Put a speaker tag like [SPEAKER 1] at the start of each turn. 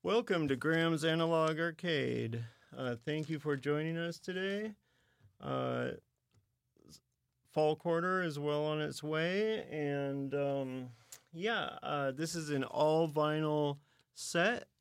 [SPEAKER 1] Welcome to Graham's Analog Arcade. Thank you for joining us today. Fall quarter is well on its way, and this is an all vinyl set.